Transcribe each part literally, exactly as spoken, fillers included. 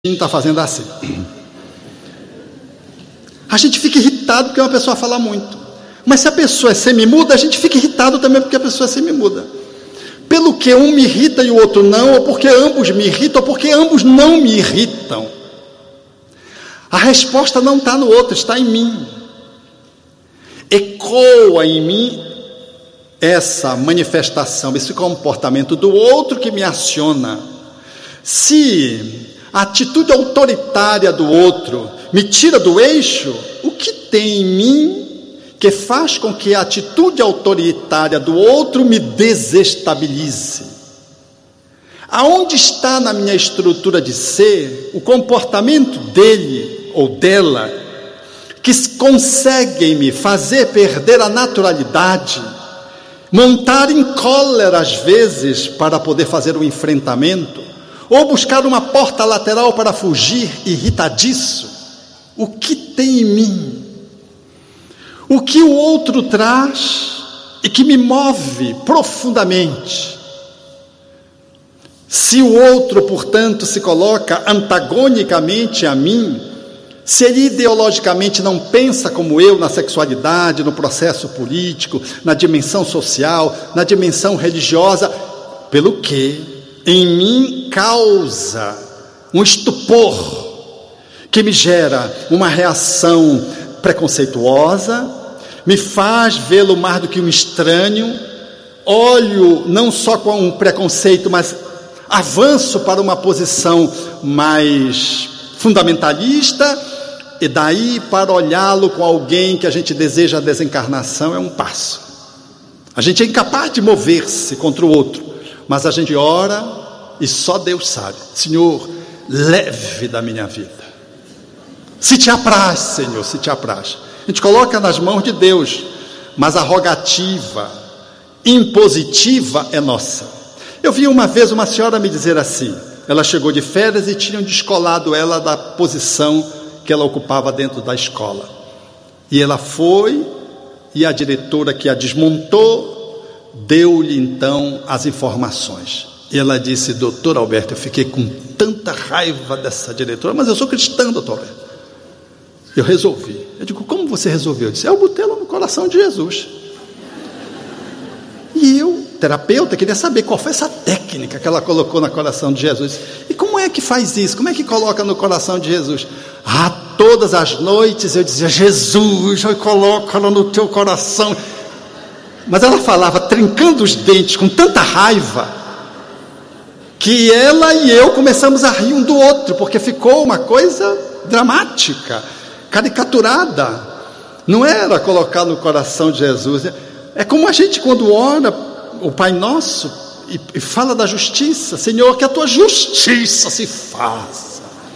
está fazendo assim. A gente fica irritado porque uma pessoa fala muito. Mas se a pessoa é semi-muda, a gente fica irritado também porque a pessoa é semi-muda. Pelo que um me irrita e o outro não, ou porque ambos me irritam, ou porque ambos não me irritam. A resposta não está no outro, está em mim. Ecoa em mim essa manifestação, esse comportamento do outro que me aciona. Se a atitude autoritária do outro me tira do eixo, o que tem em mim que faz com que a atitude autoritária do outro me desestabilize? Aonde está na minha estrutura de ser o comportamento dele ou dela que conseguem me fazer perder a naturalidade, montar em cólera às vezes para poder fazer um enfrentamento, ou buscar uma porta lateral para fugir irritadiço? O que tem em mim? O que o outro traz e que me move profundamente? Se o outro, portanto, se coloca antagonicamente a mim, se ele ideologicamente não pensa como eu na sexualidade, no processo político, na dimensão social, na dimensão religiosa, pelo que em mim causa um estupor que me gera uma reação preconceituosa, me faz vê-lo mais do que um estranho, olho não só com um preconceito, mas avanço para uma posição mais fundamentalista, e daí para olhá-lo com alguém que a gente deseja a desencarnação é um passo. A gente é incapaz de mover-se contra o outro, mas a gente ora e só Deus sabe. Senhor, leve da minha vida. Se te apraz, Senhor, se te apraz. A gente coloca nas mãos de Deus, mas a rogativa impositiva é nossa. Eu vi uma vez uma senhora me dizer assim, ela chegou de férias e tinham descolado ela da posição que ela ocupava dentro da escola. E ela foi, e a diretora que a desmontou, deu-lhe então as informações. E ela disse: doutor Alberto, eu fiquei com tanta raiva dessa diretora, mas eu sou cristã, doutor Alberto. Eu resolvi. Eu digo: como você resolveu? Eu disse: eu botei ela no coração de Jesus. E eu, terapeuta, queria saber qual foi essa técnica que ela colocou no coração de Jesus. E como é que faz isso? Como é que coloca no coração de Jesus? Ah, todas as noites eu dizia: Jesus, eu coloco ela no teu coração. Mas ela falava trincando os dentes com tanta raiva, que ela e eu começamos a rir um do outro, porque ficou uma coisa dramática, caricaturada. Não era colocar no coração de Jesus. É como a gente quando ora o Pai Nosso e, e fala da justiça: Senhor, que a tua justiça se faça.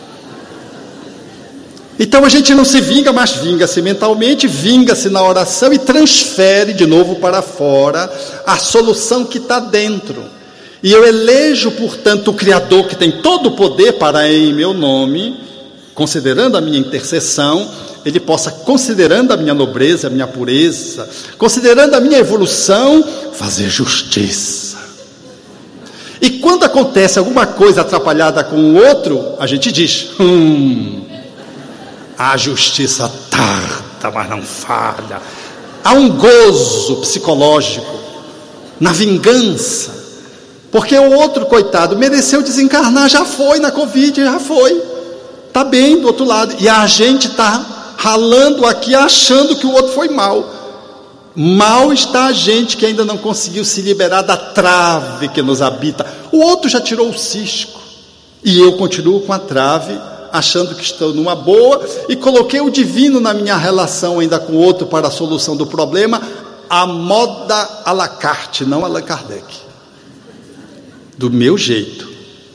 Então a gente não se vinga, mas vinga-se mentalmente, vinga-se na oração e transfere de novo para fora a solução que está dentro. E eu elejo, portanto, o Criador que tem todo o poder para, em meu nome, considerando a minha intercessão, Ele possa, considerando a minha nobreza, a minha pureza, considerando a minha evolução, fazer justiça. E quando acontece alguma coisa atrapalhada com o outro, a gente diz: hum, a justiça tarda, mas não falha. Há um gozo psicológico na vingança, porque o outro, coitado, mereceu desencarnar, já foi na Covid, já foi, está bem do outro lado, e a gente está ralando aqui achando que o outro foi mal. Mal está a gente que ainda não conseguiu se liberar da trave que nos habita. O outro já tirou o cisco, e eu continuo com a trave, achando que estou numa boa, e coloquei o divino na minha relação ainda com o outro para a solução do problema, a moda à la carte, não Allan Kardec, do meu jeito.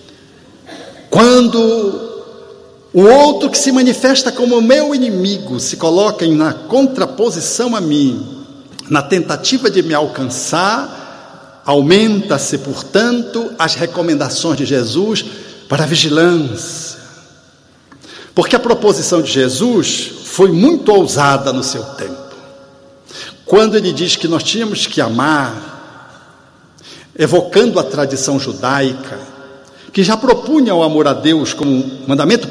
Quando o outro que se manifesta como meu inimigo se coloca na contraposição a mim, na tentativa de me alcançar, aumenta-se, portanto, as recomendações de Jesus para a vigilância. Porque a proposição de Jesus foi muito ousada no seu tempo. Quando ele diz que nós tínhamos que amar, evocando a tradição judaica, que já propunha o amor a Deus como um mandamento